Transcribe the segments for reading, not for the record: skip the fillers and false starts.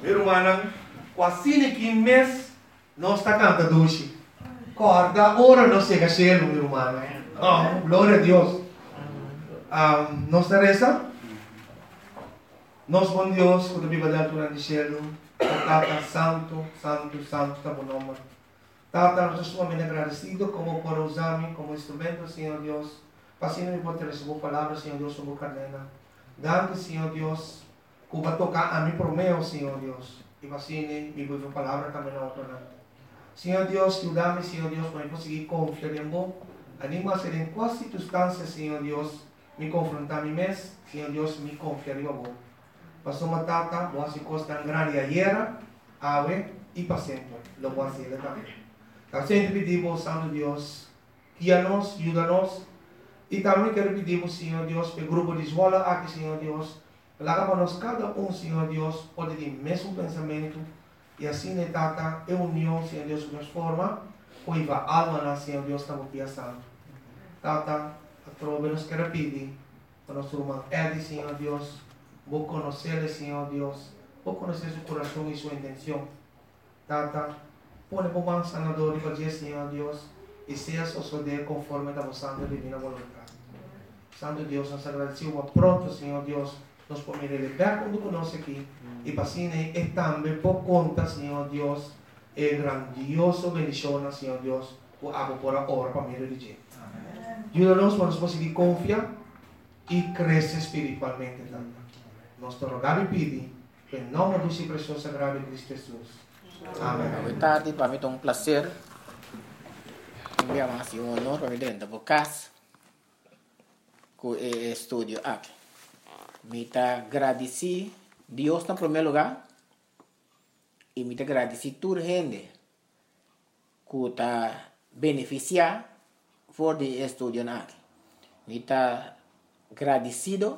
Meu irmão, quase que mês não está cantando hoje. Corda, hora não chega cheio, meu irmão. Oh, glória a Deus. Nós reza. Nós, bom Deus, quando a Bíblia da altura de cielo, Tata Santo, Santo, Santo, está bom nome. Tata, nós estamos agradecidos como por usar-me como instrumento, Senhor Deus. Pasino me pode receber palavras, Senhor Deus, sobre cadena. Dando, Senhor Deus, que vai tocar a mim por meu, Senhor Deus. E pasino me pode palavra também na outra. Senhor Deus, ajuda-me, Senhor Deus, para eu conseguir confiar em você. Anima a ser em quais circunstâncias, Senhor Deus, me confrontar a mim mesmo, Senhor Deus, me confiar em você. Pastor Matata, boas coisas tão grandes ayer, hoje e para sempre. Lo voy a hacer também. Então, sempre pedimos, Santo Deus, guia-nos, ajuda-nos. E também quero pedir, Senhor Deus, para o grupo de escola aqui, Senhor Deus, para que nós cada Senhor Deus, pode ter o mesmo pensamento. E assim, Tata, é união, Senhor Deus, que nos forma, pois a alma, Senhor Deus, está muito santo. Tata, a trova nos quer pedir, para nosso irmão Eddie, Senhor Deus, vou conhecer, Senhor Deus, vou conhecer seu coração e sua intenção. Tata, põe por mão sanador e para Senhor Deus, e seja suceder conforme a vossa divina vontade. Santo Deus, nós agradecemos pronto, Senhor Deus, nos podemos liberar quando conosco aqui. E para assim, é também por conta, Senhor Deus, é grandioso bendição, Senhor Deus, o abo por a hora para mim dirigir. Ajuda-nos para nos conseguir confiar e crescer espiritualmente também. Nós te rogamos e pedimos, em nome do seu precioso sagrado de Cristo Jesus. Amém. Boa tarde, para mim é um prazer. Enviamos um honor para mim dentro da casa com o estúdio aqui. Me agradeci Deus em primeiro lugar e me agradeci toda a gente que está beneficiando por o estúdio aqui. Me agradecido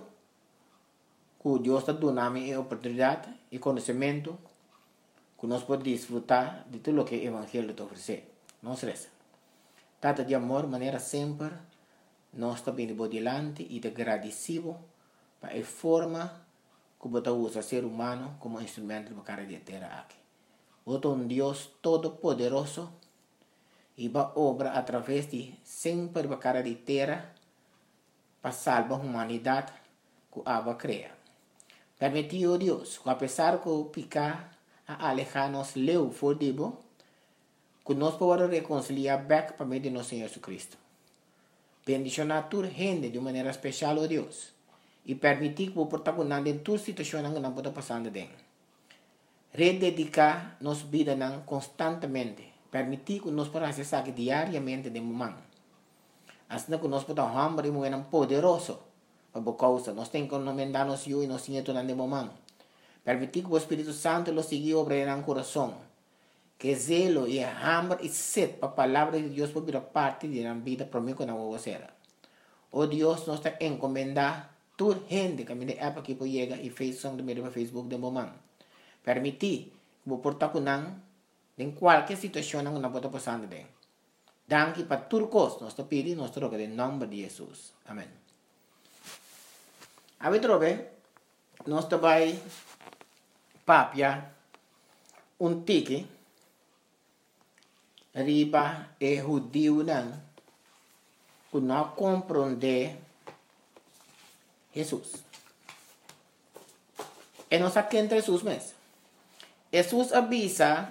que Deus está dando a oportunidade e conhecimento que nós podemos desfrutar de tudo o que o Evangelho está oferecendo. Não se resta. Tata de amor, maneira sempre, nós estamos indo adiante e agradecido para a forma que você usa o ser humano como instrumento para a terra aqui. Você é um Deus todo-poderoso e vai obrar através de sempre para a terra para salvar a humanidade que ela cria. Permitiu Deus, que apesar de o picar a alejar-nos leu for dibo, que nós podemos reconciliar back para meio de nosso Senhor Jesus Cristo. Bendicionar toda gente de maneira especial, oh Deus, e permitir que o protagonista em toda situação que não pode passar dentro. Rededicar nossa vida constantemente, permitir que nós podamos acessar diariamente de momento. Assim que nós podemos hambre e mover poderoso para a causa. Nós temos que encomendar-nos e nos nietos de momento. Permitir que o Espírito Santo lo siga obrando no coração. Que zelo e hambre e sede para a palavra de Deus por parte da vida para mim que não vou ser. Oh Deus, nós está encomendar toda gente que me dê app aqui para chegar e Facebook de momento. Permitir que o protagonista em qualquer situação não pode passar dentro. Danke para tudo coisa, nós está pedindo, nós troca em nome de Jesus. Amém. A ver, trobe, nós está vai papia tique riba e judeu que não compreende Jesus. E nós aqui entre Jesus mesmo. Jesus avisa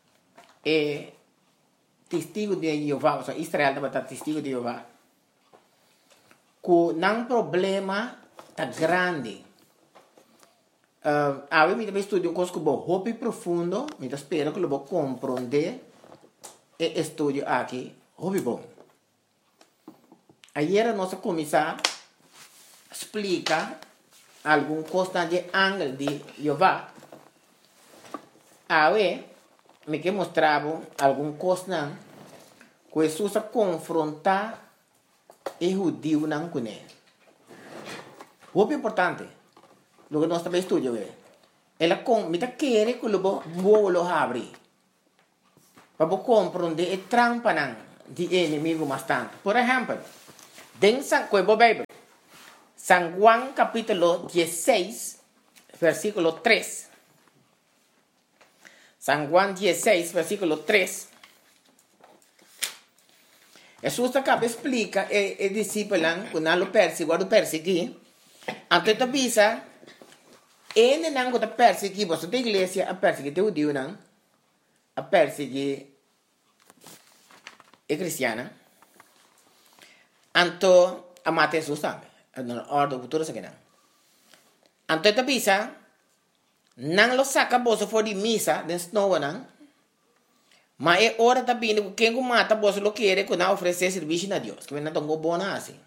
testigo de Jeová, ou seja, Israel deve estar testigo de Jeová, que não problema tá grande. A mim me estudo um coisa que vou hopi profundo, me espero que eu vou compreender e estudo aqui, hopi bom. Ayer nós começar a explicar algum coisa de ângulo de Jeová. Aí me que mostrava algum coisa que Jesus confrontar o judeu não conhece. O importante, o que nós estamos estudando ela me quer que o vou abrir para compreender a trampa de inimigo bastante. Por exemplo, dentro da Bíblia, San Juan capítulo 16, versículo 3. San Juan 16, versículo 3. Jesús acá explica el discípulo cuando lo persigue. Antes de visa, en el ango de perseguir, vos de iglesia a perseguir te judío, a perseguir a cristiana. Anto a mate Jesús también. No, orden futuro se queda. Antes de visa, nan lo saca vos for de misa, den snow nan. Mas é hora também que quem mata vos lo quiere que não oferecer serviço a Deus, que vem na tongo bona assim.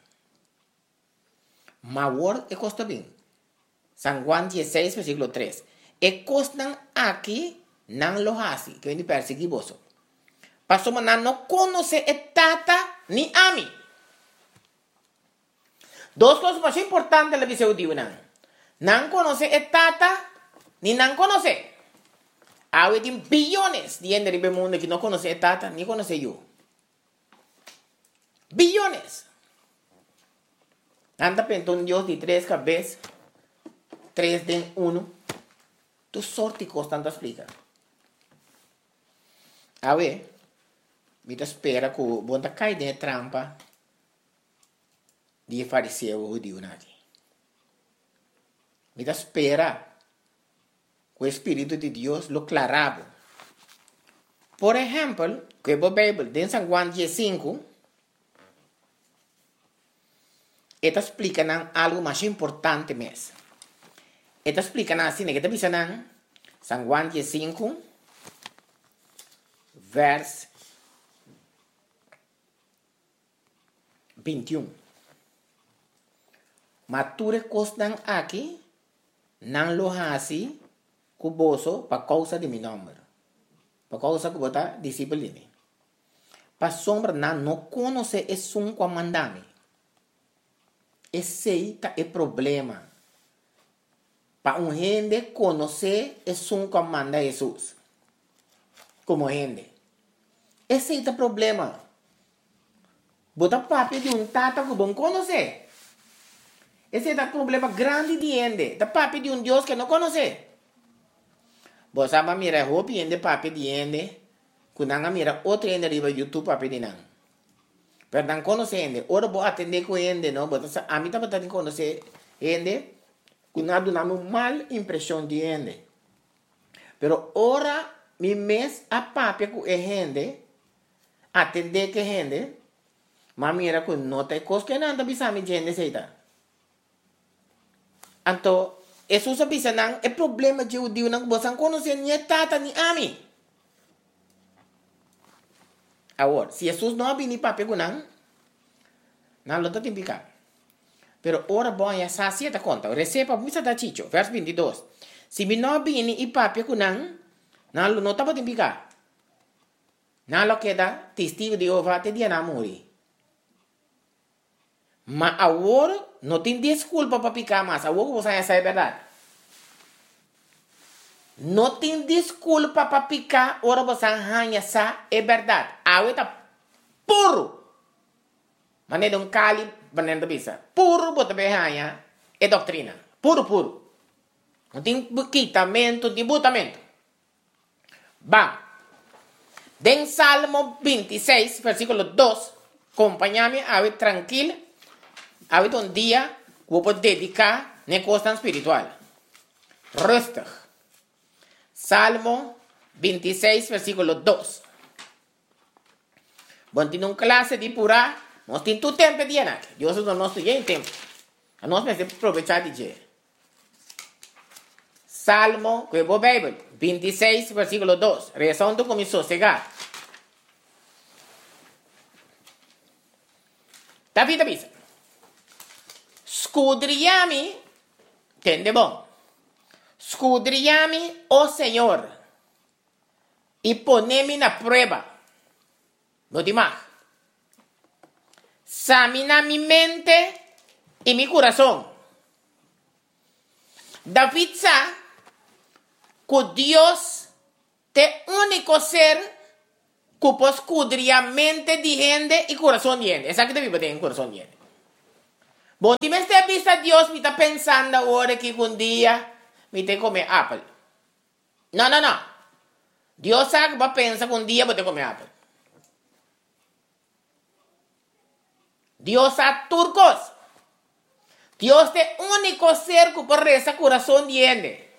Mas agora é costa bem. San Juan 16, versículo 3. E costan aqui não lo hace, que vem de perseguir vos. Pastor manan não conhece e tata ni ami. Duas coisas mais importantes da visão de Deus. Não conhece e tata ni não conhece. Hay billones de gente en el mundo que no conoce a Tata ni conoce yo. Billones. Anda pensando un Dios de 3 cabezas, 3 de 1. Tu sorte constante explica. A ver, me te espera que vos te caes de trampa de fariseu judío nadie. Me te espera. O Espírito de Deus lo clarava. Por exemplo, que a Bíblia, em San Juan 15, esta explica algo mais importante mesmo. Esta explica assim, que está dizendo, San Juan 15, verso 21. Mature costan aqui, não lo hace, cuboso para causa de mi nombre. Para causa que bota disciplina. Para sombra não conoce es un comandame. Esse é o problema. Para un gente conocer es un comanda Jesus. Como gente. Esse é o problema. Bota papi de un tata que bom conocer. Esse é o problema grande de gente. Da papi de un Dios que não conoce. Vos ama mira hopi ende papi di ende, kunanga mira outro ende riba YouTube papi di nang. Per dan conoce ende, ora bo atende ko ende no, bota sa amita bota din conoce ende, kunadu namu mal impressão di ende. Pero ora mi mes a papi ku e ende, atende ke ende, ma mira ku nota e cos que nanda bisami gente seita. Anto Jesus bisa nang e problema de judeu nang bosan conhecer ni tata ni ami. Agora, se Jesus não abrir ni papi gunang, não lo tem picar. Pero ora bom ya sacia ta conta, receba misa da chicho, verso 22. Se mi não abrir ni papi gunang, não lo nota tem picar. Não lo queda testigo de Jeová te dia na muri. Mas agora não tem desculpa para picar mais. Agora você já sabe a verdade. Não tem desculpa para picar. Agora você já sabe a verdade. Agora está puro. Mas não é um cali para não bisa. Puro para berranha é doutrina. Puro, puro. Não tem quitamento, debutamento. Bam. Den Salmo 26, versículo 2. Acompáñame a ver tranquilo. Habita un día que vos podés dedicar a cosa espiritual. Rustig. Salmo 26, versículo 2. Vos tenés una clase de pura, nós temos tu tempo de anar. Deus não nos tem tempo. A nós precisamos aproveitar de dia. Salmo, que é a Bíblia, 26, versículo 2. Rezando com sossegar. David avisa. Scudriami, entende bom? Scudriami, oh Senhor, e ponemi na prova. No demais. Examina mi mente e mi coração. David sabe que Deus é o único ser que pode escudriar a mente de gente e coração de gente. Essa que David tem em coração de gente. Bom, se me está vista Deus, me está pensando agora que um dia me tem que comer apple. Não. Dios sabe que va a pensar que un día voy a comer apple. Dios a turcos. Dios es el único ser que por ese corazón tiene.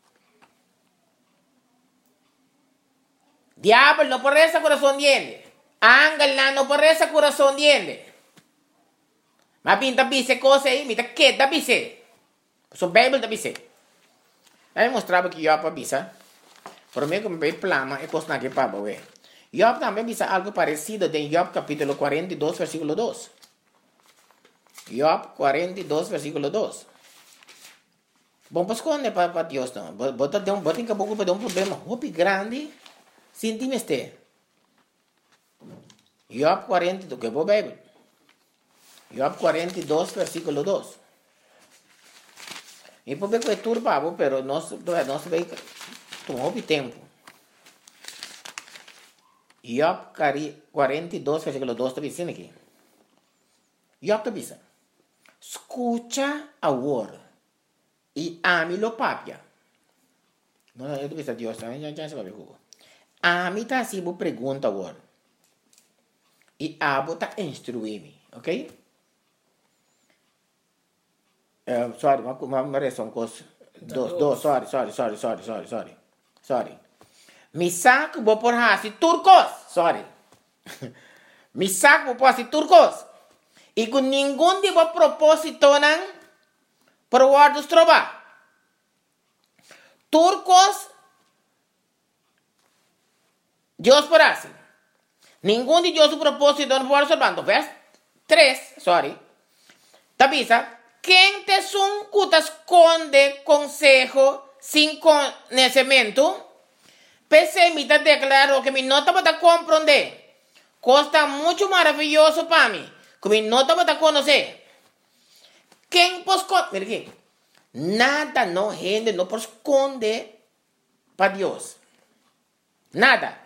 Diablo no por ese corazón tiene. Ángel no por ese corazón tiene. Mas pinta pise cosa aí, mita que da pise. So Bible da pise. Aí mostrava que Job avisa. Por mim como bem plama é coisa que para ver. Job também avisa algo parecido em Job capítulo 42 versículo 2. Job 42 versículo 2. Bom, pues esconde para Deus não. Bota em pouco para um problema muito grande. Sinti-me este. Job 42, que é boa Bíblia. Job 42, versículo 2. E por ver que é turbado, pero não se vê tomou tempo. Job 42, versículo 2 está dizendo aqui. Job está dizendo: escucha agora e ame-lo papia. Não, eu estou dizendo Deus também, já se vai ver como. Ame está assim, vou perguntar agora. E abo está instruir-me, ok? Sorry, uma reação coisa. Sorry. Mi saco vou por hasi turcos. Sorry. Mi saco vou por hasi turcos. E com nenhum tipo de propósito não por guardos trova. Turcos Deus por hasi. Nenhum de Deus o propósito não por observando. Vers 3, sorry. Tabisa. Quem te te esconde consejo sin conocimiento, pese me declaró que mi nota va a comprender. Costa mucho maravilloso para mí, que mi nota va a conocer. Quem pues mira aquí, nada no gente no por esconde para Dios. Nada.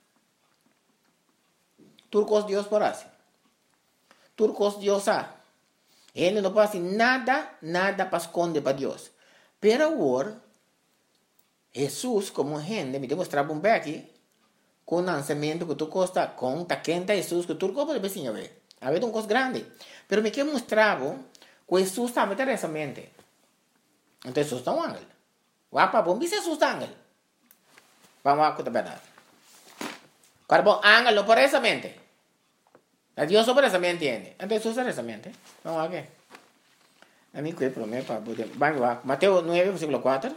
Turcos Dios por así. Turcos Dios ha. Ele não pode nada para esconder para Deus. Pero agora, Jesus, como gente, me demonstrava um bem aqui, com o lançamento que tu costa, com a quenta Jesus, que tu pode ver, ver. Havia uma coisa grande. Pero me que mostrava que Jesus também tem essa mente. Então Jesus é um ángel. Wapa bom, Jesus é um ángel. Vamos a contar a verdade. Agora, bom, ángel não por essa mente. Dios sobre esa mente entiende. Entonces usa esa mente. Vamos a ver. A mí que promete para poder. Vamos a Mateo 9, versículo 4.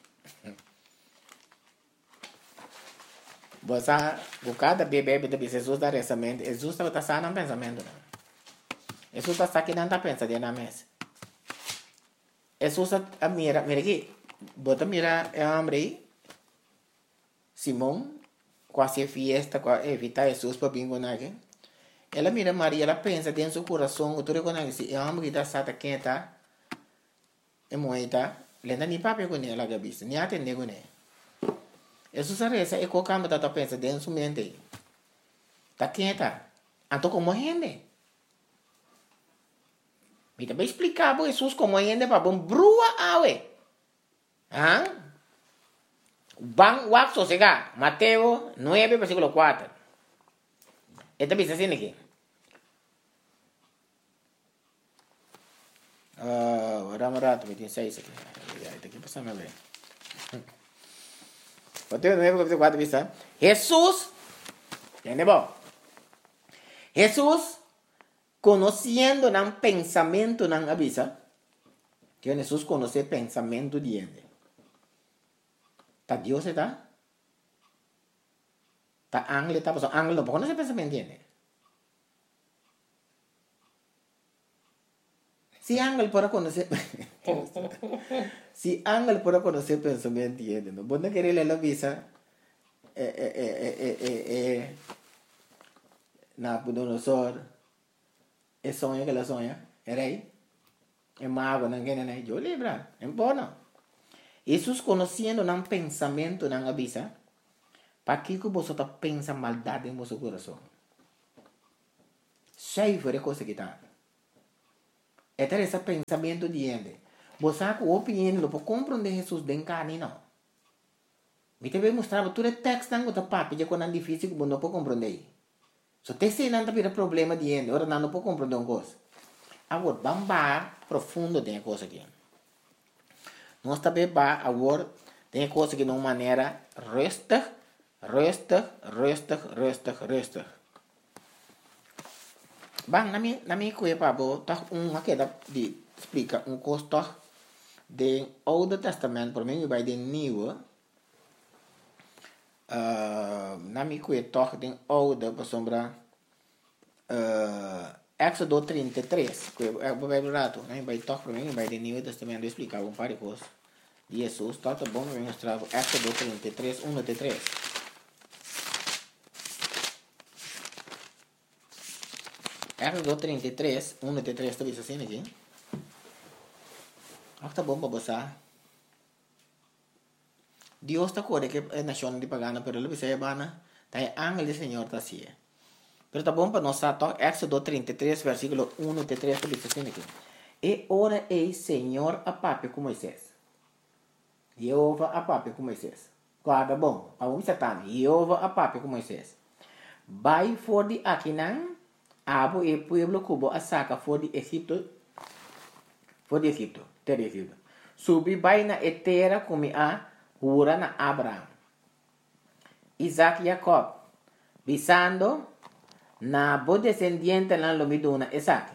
Você buscar bebê de Jesus dar essa mente. Jesus está sano no pensamento. Jesus está aqui não está pensando na mesa. Jesus mira aqui. Bota mira é homem aí. Simão. Quase fiesta, evitar Jesus para bingo aqui. Ela mira Maria, ela pensa dentro do coração, tu reconhece, é uma mulher sata quenta, é moeda, lenda nem papel com ela gabista, nem atende com ela. Isso sabe essa é qualquer coisa que pensa dentro do mente, tá quenta, então como rende? Me também explicar para Jesus como rende para bom brua awe, Bang wak sosega, Mateo 9 versículo 4. Esta dice assim aqui. Vamos rato, me tem 6 aqui. Está aqui passando a ver. Mateo 9 versículo 4 dice, Jesús, ¿entiende vos? Jesús, conociendo el pensamiento, no avisa, que Jesús conoce el pensamiento de él. ¿Está Dios está? ¿Está ángel está? Pues ángel no conoce el pensamiento de él. Si ángel puede conocer, si ángel puede conocer el pensamiento de él, ¿no? Vos no querés leer la visa, Nabucodonosor, el sueño que la sueña, el rey, el mago, no quiere yo libra, en bono. Jesús conociendo un pensamiento, no avisa, para que vosotros pensan maldad en vuestro corazón. Cheio de cosas que están. Este es el pensamiento de él. Vos sabes que o opinião não pode compreender Jesus bem carne, não. Me te mostrar tudo o texto não tá papi, já quando é difícil que não pode compreender. So te sei não tá vira problema de ele, ora não pode compreender uma coisa. Agora, vamos profundo tem a coisa aqui. Nós também agora tem a coisa que de uma maneira rustig. Bang, na minha coisa, Pablo, tá uma queda de explica um custo do Oude Testamento, por mim, vai de Nieuwe. Na minha coisa, toch de Oude, por sombra, Éxodo 33, que é o Bíblia rato, né? Vai toch por mim, vai de Nieuwe Testamento, explicar um par de coisas de Jesus, tá bom, eu mostrar Éxodo 33, 1-3. Éxodo 33, 1-3, tá vendo assim aqui? Tá bom para você. Deus está corre que é nação de pagana, pero ele bisa bana, tá ángel do Senhor tá assim. Pero tá bom para nós tá Éxodo 33, versículo 1-3, tá vendo assim aqui? E ora ei Senhor a papi com Moisés. Jeová a papi com Moisés. Guarda bom, a Satan, Jeová a papi com Moisés. Vai for de Aquinan, abo e pueblo cubo a saca for de Egipto. Terra Egipto. Subi vai na etera como a hura na Abraham. Isaac e Jacob. Bisando na bo descendiente na lomiduna Isaac.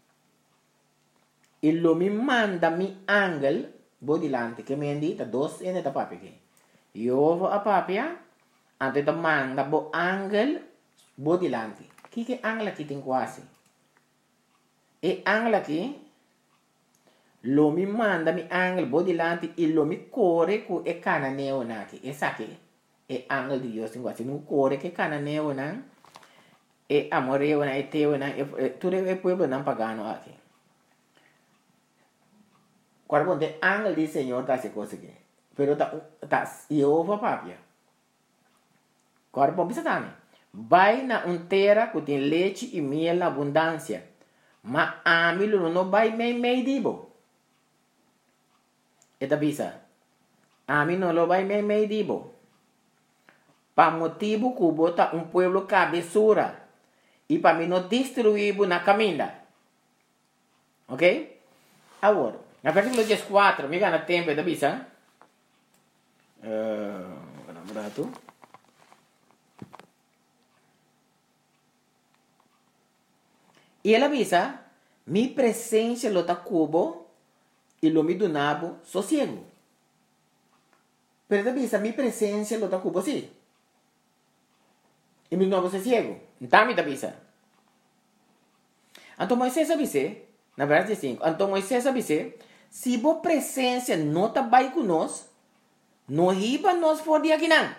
E lomi manda mi angel bo dilante que me indita dos ene da papi que. Jehová a papia ante da manda bo angel bo dilante. Que angel aqui tem quase. E angel aqui lo mi manda mi angel bo dilante e lo mi corre cu e cananeo naki. E sa che e angel di Dios in quasi non corre che cananeo na e amoreo na e teo na e tu deve pueblo nan pagano aqui. Quando de angel di Señor ta se cosa che. Pero ta Jehová papia. Quando bisa tani. Vai na terra que tem leite e miel na abundância. Mas a mim não vai meio dibo. Eta bisa. A mim não vai meio dibo. Para motivo que bota pueblo cabeçura. E para mim não destruir na caminha. Ok? Agora, na versículo 14, me gana tempo, eta bisa. Namorado. E ela avisa, mi presença lo ta cubo e lo mi donabo sossego. Pero ela avisa, mi presença lo ta cubo sim. E mi donabo sossego. Então me avisa. Então Moisés avisa, na verdade 5, então Moisés avisa, se bo presença não tá vai conosco, não riba nós for de aqui não.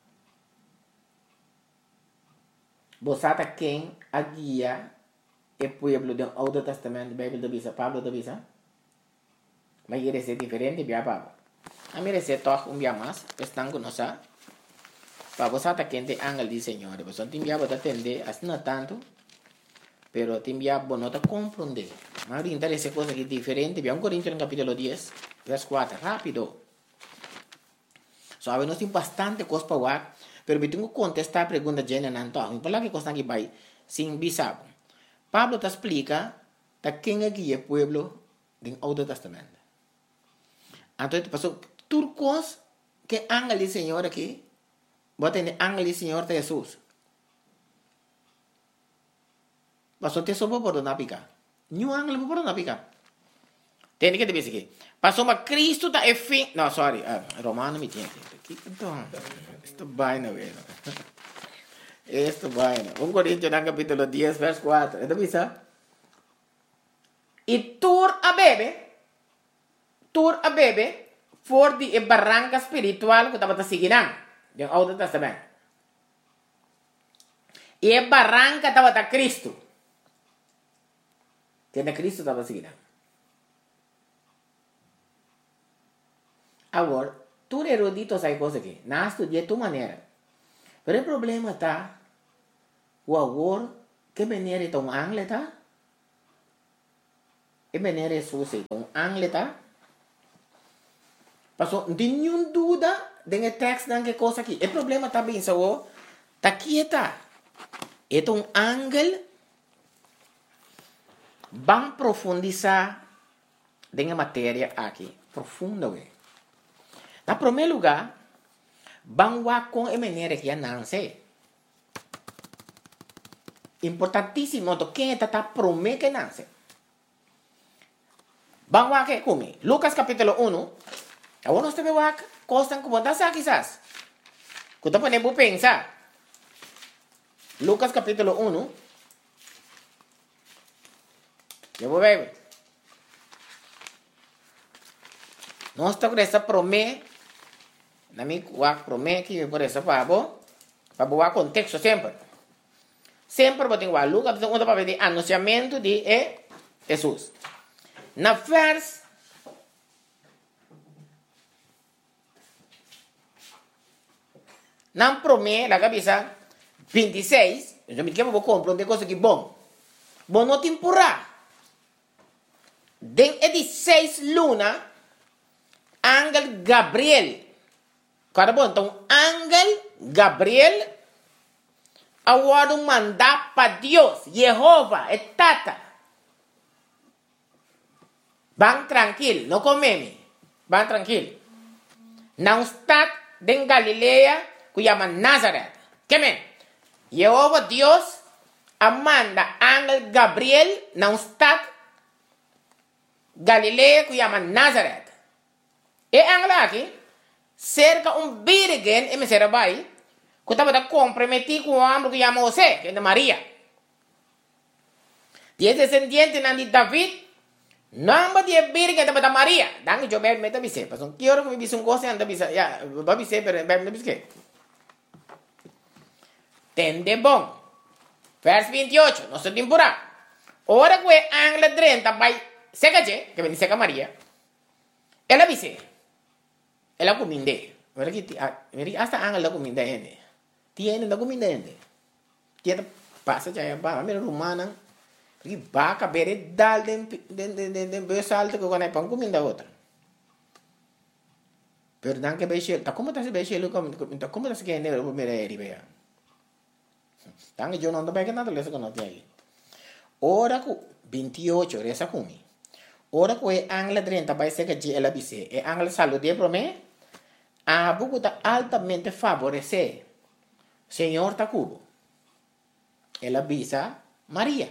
Bosata quem a guia e pueblo do Oude Testamento, Bíblia da Bisa, Pablo da Bisa. Mas ele é diferente, bia Pablo. A mim é toch bia mais, estão com nós. Para você tá quente angel de Senhor, você tem bia para atender, assim não tanto, pero tem bia para não compreender. Mas orientar essa coisa que é diferente, bia 1 Coríntios no capítulo 10, verso 4, rápido. Sabe, nós temos bastante coisa para ver, pero eu tenho que contestar a pergunta de Jane Nanto. Me fala que coisa que vai sem bisabo. Pablo te explica de quem é que é o pueblo do Oude Testamento. Então, passou turcos que ángel do Senhor aqui, bota em ángel do Senhor de Jesus. Passou te soube por não picar. Nenhum ángel por não picar. Tem que te dizer aqui. Passou mas Cristo tá fim. Não, sorry, Romano me tinha aqui. Então, isto vai na vez. Esto vaina. 1 Coríntios no capítulo 10, verso 4. ¿Esto bisa? Y tur a bebe, for di barranca espiritual que estaba siguiendo. Del Oude Testamento. Y el barranca estaba de Cristo. Que de Cristo estaba siguiendo. Agora, tu erudito sai coisa aqui. Não estudia tu maneira. Pero o problema está o agora que maneira é um angle tá? E maneira é sussa um angle tá? Paso, não tem nenhuma dúvida de texto de que coisa aqui. O problema também, só, tá quieta. É um ângulo bem profundizar na matéria aqui. Profunda, ué. Na primeiro lugar, vamos com a maneira que não sei. Importantíssimo, quem está prometendo que não sei. Vamos aqui comigo. Lucas capítulo 1. Agora nós temos aqui, costam como está quizás. Quando podemos pensar. Lucas capítulo 1. Eu vou ver. Nós estamos com essa promessa. Na minha promessa que por essa para boa contexto sempre. Sempre vou ter que Lucas capítulo 1 para ver o anunciamento de Jesus. Na verso na promessa, la cabeça 26, eu me quero compreender coisa que bom. Bom não temporada. Den 16 luna, ángel Gabriel. Cada bom, então, ángel Gabriel, agora mandar para Deus, Jehová, é tata. Bang tranquilo, não comeme. Bang tranquilo. Não está em Galileia, que chama Nazareth. Que men? Jehová Deus, manda ángel Gabriel, não está Galileia, que chama Nazareth. E ángel aqui, cerca virgem, e me será vai, que estava comprometido com o homem que chama José, que é de Maria. E descendiente de David, namba dia virgem da Maria. Dan jo ber meta bise. Pason kioro ko bisung ko anda bisa ya ba bise per ber meta bise. Tende bom. Vers 28, nosso temporada. Ora que angla 30 vai secaje, que vem seca Maria. Ela bise. Ela cominde. Ora que hasta angla cominde ende. Tiene la cominde ende. Tiene passa já ba mera romana. Porque vaca bere dal den besal que quando é pão comida outra. Pero dan que beixe, tá como tá se beixe como tá se que ne primeira eri bea. Dan que eu não tô bem nada lesa que não tem aí. Ora ku 28 resa kumi. Ora ku é angla 30 vai ser que ela bise. É angla salude pro me. A buku tá altamente favorecer. Senhor tá cubo. Ela bisa Maria.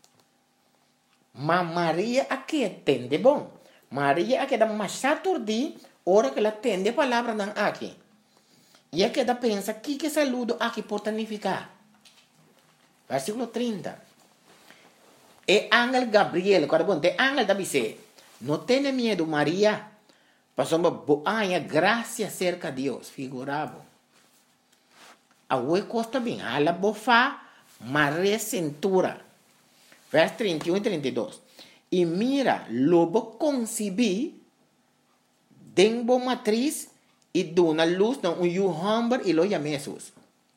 Mas Maria aqui entende bom. Maria aqui dá mais saturdi, hora que ela entende a palavra não aqui. E aqui dá pensa que saludo aqui pode significar. Versículo 30. E ángel Gabriel, quando bom, te ángel da bise, não tenha medo Maria, passou uma boa graça cerca de Deus, figurado. A oi costa bem, a la bofa, Maria cintura. Vers 31 y 32. Y mira, lobo concebí, denbo matriz, y dona luz, no un hombre, y lo llamé Jesús.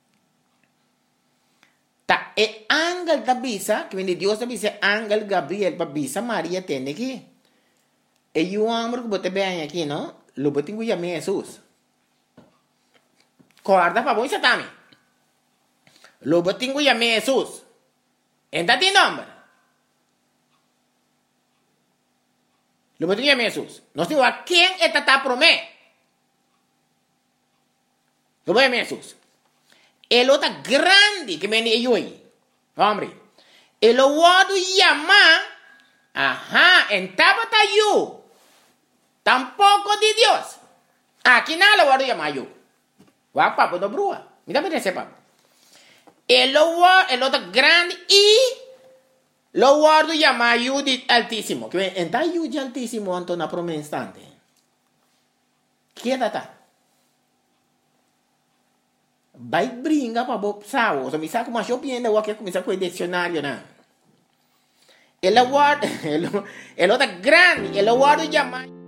Ta e ángel da bisa, que viene Dios da bisa, ángel Gabriel, pa bisa María tiene aquí. E hombre, que bote vean aquí, ¿no? Lobo tengo llamé Jesús. Guarda, pa voy satami. Lobo tengo llamé Jesús. ¿Entra ti nombre? Lo que tenía Jesús. No digo a quién está promé. Lo voy a Jesús. El otro grande que viene yo ahí. Hombre. El otro llama. Ajá. En tabata yo. Tampoco de Dios. Aquí nada lo voy a llamar yo. Va papo do brua. Mira ese papo. El otro grande y lo guardo llama Judith Altísimo. Que está Judith Altísimo ante una promesa instante. ¿Quién está? Vai brinca para o sao. Se me saca uma chopinha, eu quero começar com o dicionário, né? Ele guarda, ele outro grande, ele guarda llama